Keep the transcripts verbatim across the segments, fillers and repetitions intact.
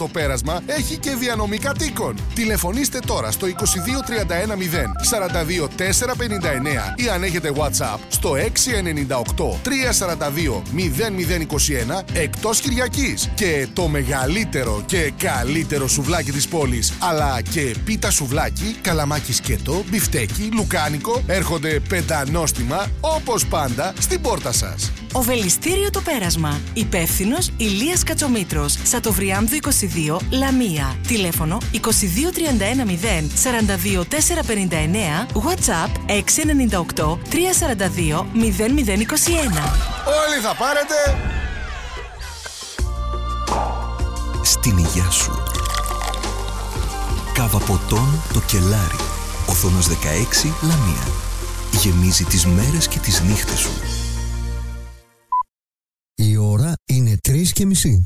Το πέρασμα έχει και διανομή κατοίκων. Τηλεφωνήστε τώρα στο είκοσι δύο τριάντα ένα μηδέν σαράντα δύο τετρακόσια πενήντα εννέα ή αν έχετε WhatsApp στο έξι εννιά οκτώ τρία σαράντα δύο μηδέν μηδέν είκοσι ένα εκτός Κυριακής. Και το μεγαλύτερο και καλύτερο σουβλάκι της πόλης, αλλά και πίτα σουβλάκι, καλαμάκι σκέτο, μπιφτέκι, λουκάνικο έρχονται πεντανόστιμα όπως πάντα στην πόρτα σας. Οβελιστήριο Το Πέρασμα. Υπεύθυνος Ηλίας Κατσομήτρος. Σατοβριάμδου είκοσι δύο, Λαμία. Τηλέφωνο είκοσι δύο τριάντα ένα μηδέν σαράντα δύο τετρακόσια πενήντα εννέα. WhatsApp έξι εννιά οκτώ τρία σαράντα δύο μηδέν μηδέν είκοσι ένα. Όλοι θα πάρετε στην υγειά σου. Κάβα ποτών Το Κελάρι. Οθόνος δεκαέξι, Λαμία. Γεμίζει τις μέρες και τις νύχτες σου. Η ώρα είναι τρεις και μισή.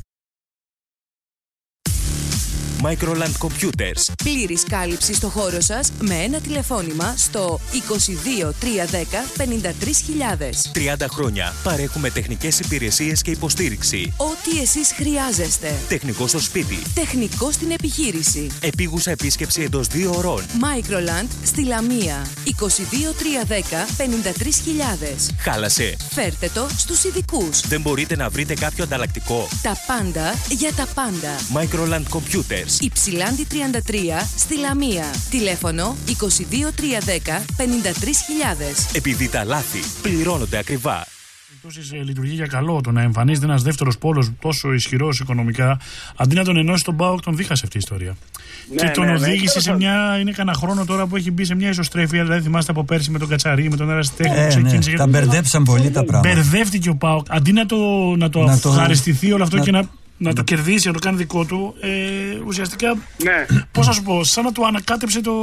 Microland Computers. Πλήρης κάλυψη στο χώρο σας με ένα τηλεφώνημα στο είκοσι δύο τρία δέκα πενήντα τρεις χιλιάδες. τριάντα χρόνια παρέχουμε τεχνικές υπηρεσίες και υποστήριξη. Ό,τι εσείς χρειάζεστε. Τεχνικό στο σπίτι. Τεχνικό στην επιχείρηση. Επίγουσα επίσκεψη εντός δύο ωρών. Microland στη Λαμία. είκοσι δύο τρία δέκα πενήντα τρεις χιλιάδες. Χάλασε. Φέρτε το στους ειδικούς. Δεν μπορείτε να βρείτε κάποιο ανταλλακτικό. Τα πάντα για τα πάντα. Microland Computers. Υψηλάντη τριάντα τρία στη Λαμία. Τηλέφωνο είκοσι δύο τρία δέκα πενήντα τρεις χιλιάδες. Επειδή τα λάθη πληρώνονται ακριβά. Τόσες λειτουργεί για καλό το να εμφανίζεται ένας δεύτερος πόλος τόσο ισχυρός οικονομικά, αντί να τον ενώσει τον ΠΑΟΚ, τον δίχασε αυτή η ιστορία. Ναι, και τον ναι, οδήγησε ναι, σε μια. Είναι κανένα χρόνο τώρα που έχει μπει σε μια ισοστρέφεια. Δηλαδή, θυμάστε από πέρσι με τον Κατσαρί, με τον Ερασιτέχνη. Ε, ναι, τα και... μπερδέψαν πολύ τα πράγματα. Μπερδεύτηκε ο ΠΑΟΚ. Αντί να το, να το, να το... ευχαριστηθεί όλο αυτό να... και να. να το κερδίσει, να το κάνει δικό του, ε, ουσιαστικά, ναι. πώς να σου πω, σαν να του ανακάτεψε το,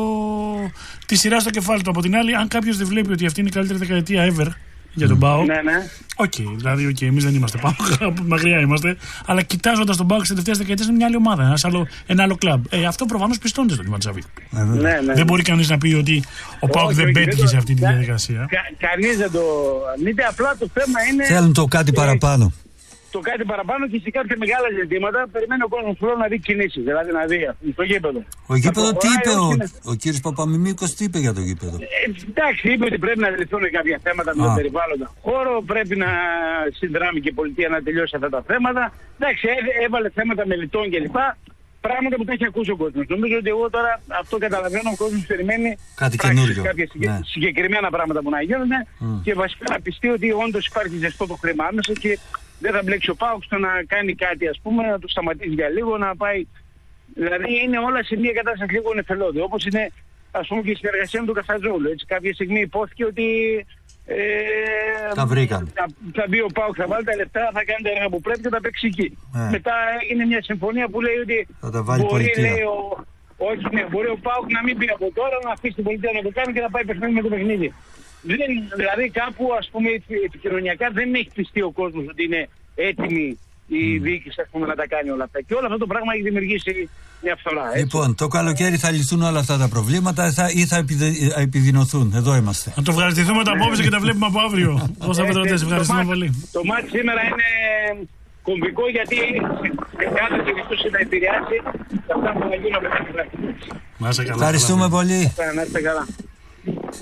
τη σειρά στο κεφάλι του. Από την άλλη, αν κάποιος δεν βλέπει ότι αυτή είναι η καλύτερη δεκαετία ever για τον ΠΑΟΚ, ναι, ναι. Οκ, okay, δηλαδή, okay, εμείς δεν είμαστε ΠΑΟΚ, μακριά είμαστε, αλλά κοιτάζοντας τον ΠΑΟΚ στις τελευταίες δεκαετίες είναι μια άλλη ομάδα, ένας άλλο, ένα άλλο κλαμπ. Ε, αυτό προφανώς πιστώνεται στον Ιμαντζαβίκ. Ναι, ναι, ναι. Δεν μπορεί κανείς να πει ότι ο ΠΑΟΚ δεν πέτυχε σε αυτή τη διαδικασία. Κα, κανείς δεν το. Μήτε απλά το θέμα είναι. Θέλουν το κάτι παραπάνω. Το κάτι παραπάνω και σε κάποια μεγάλα ζητήματα περιμένει ο κόσμος πλέον να δει κινήσεις, δηλαδή να δει το γήπεδο. Ο γήπεδο τι είπε, ο, είναι... ο κύριος Παπαμιμίκος τι είπε για το γήπεδο. Ε, εντάξει, είπε ότι πρέπει να λυθούν κάποια θέματα με τον περιβάλλοντα χώρο, πρέπει να συνδράμει και η πολιτεία να τελειώσει αυτά τα θέματα. Εντάξει, έβαλε θέματα μελιτών κλπ. Πράγματα που τα έχει ακούσει ο κόσμος. Νομίζω ότι εγώ τώρα αυτό καταλαβαίνω, ο κόσμος περιμένει κάτι καινούριο. Κάποια ναι. συγκεκριμένα πράγματα που να γίνουν mm. και βασικά να πιστεί ότι όντως υπάρχει ζεστό το χρήμα άμεσα και δεν θα μπλέξει ο ΠΑΟΚ στο να κάνει κάτι, ας πούμε, να το σταματήσει για λίγο, να πάει. Δηλαδή είναι όλα σε μια κατάσταση λίγο νεφελώδη. Όπως είναι, ας πούμε, και η συνεργασία με τον Καφτατζόγλου. Έτσι, κάποια στιγμή υπόθηκε ότι. Ε, τα βρήκαν. Θα, θα μπει ο ΠΑΟΚ, θα βάλει τα λεφτά, θα κάνει τα έργα που πρέπει και θα παίξει εκεί. Ε. Μετά έγινε μια συμφωνία που λέει ότι. Θα τα βάλει μπορεί, πολιτεία. λέει, ο, όχι, ναι, μπορεί ο ΠΑΟΚ να μην μπει από τώρα, να αφήσει την πολιτεία να το κάνει και να πάει παιχνίδι με το παιχνίδι. Δεν, δηλαδή κάπου, ας πούμε, επικοινωνιακά δεν έχει πιστεί ο κόσμος ότι είναι έτοιμη η mm. διοίκηση, ας πούμε, να τα κάνει όλα αυτά. Και όλο αυτό το πράγμα έχει δημιουργήσει μια φθορά. Έτσι. Λοιπόν, το καλοκαίρι θα λυθούν όλα αυτά τα προβλήματα θα, ή θα επιδε, επιδεινωθούν. Εδώ είμαστε. Να το ευχαριστηθούμε τα απόψε και τα βλέπουμε από αύριο. Όσα πετρωτές, ευχαριστούμε πολύ. Το μάτι σήμερα είναι κομβικό γιατί σε κάθε περίπτωση θα επηρεάσει αυτά που θα γίνουν από τα. Ευχαριστούμε πολύ. Να είστε καλά.